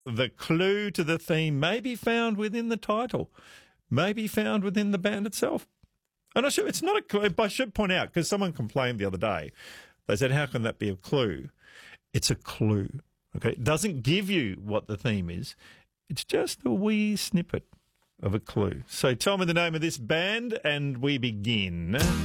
The clue to the theme may be found within the title, may be found within the band itself. And it's not a clue. I should point out, because someone complained the other day, they said, how can that be a clue? It's a clue. Okay, it doesn't give you what the theme is. It's just a wee snippet of a clue. So tell me the name of this band and we begin.